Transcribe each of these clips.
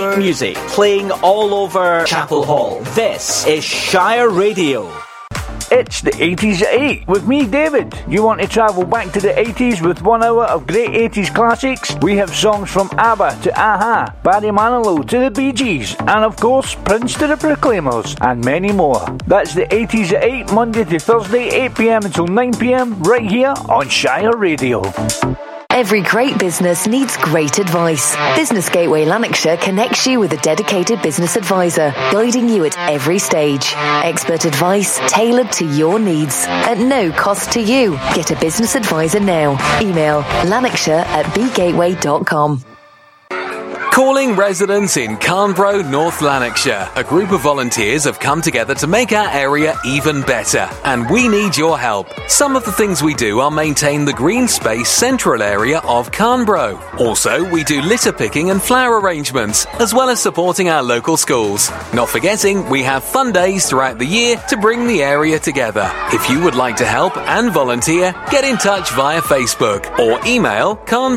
great music playing all over Chapel Hall. This is Shire Radio. It's the 80s at 8 with me, David. You want to travel back to the 80s with 1 hour of great 80s classics? We have songs from ABBA to a-ha, Barry Manilow to the Bee Gees, and of course Prince to the Proclaimers, and many more. That's the 80s at 8, Monday to Thursday, 8pm until 9pm, right here on Shire Radio. Every great business needs great advice. Business Gateway Lanarkshire connects you with a dedicated business advisor, guiding you at every stage. Expert advice tailored to your needs at no cost to you. Get a business advisor now. Email lanarkshire@bgateway.com. Calling residents in Carnbro, North Lanarkshire. A group of volunteers have come together to make our area even better, and we need your help. Some of the things we do are maintain the green space central area of Carnbro. Also, we do litter picking and flower arrangements, as well as supporting our local schools. Not forgetting, we have fun days throughout the year to bring the area together. If you would like to help and volunteer, get in touch via Facebook or email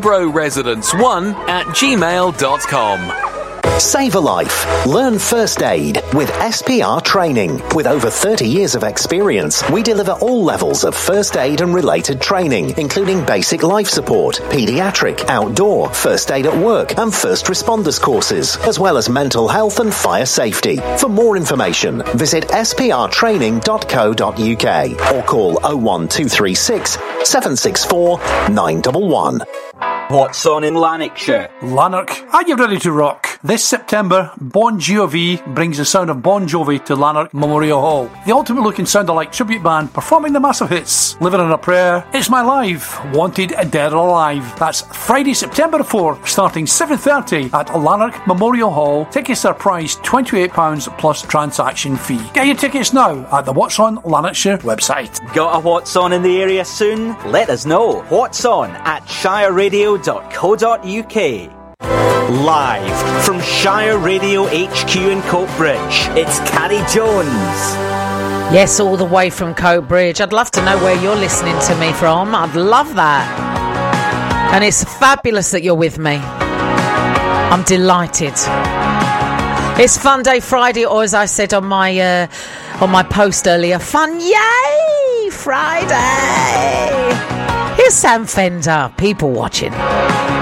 carnbroresidents1@gmail.com. Save a life. Learn first aid with SPR Training. With over 30 years of experience, we deliver all levels of first aid and related training, including basic life support, paediatric, outdoor, first aid at work, and first responders courses, as well as mental health and fire safety. For more information, visit sprtraining.co.uk or call 01236 764 911. What's on in Lanarkshire? Lanark, are you ready to rock? This September, Bon Jovi brings the sound of Bon Jovi to Lanark Memorial Hall. The ultimate-looking sound-alike tribute band performing the massive hits Living on a Prayer, It's My Life, Wanted Dead or Alive. That's Friday, September 4th, starting 7:30 at Lanark Memorial Hall. Tickets are priced £28 plus transaction fee. Get your tickets now at the What's On Lanarkshire website. Got a What's On in the area soon? Let us know. What's On at shireradio.co.uk. Live from Shire Radio HQ in Coatbridge, it's Carrie Jones. Yes, all the way from Coatbridge. I'd love to know where you're listening to me from. I'd love that. And it's fabulous that you're with me. I'm delighted. It's Fun Day Friday, or as I said on my post earlier, fun, yay, Friday. Here's Sam Fender, People Watching.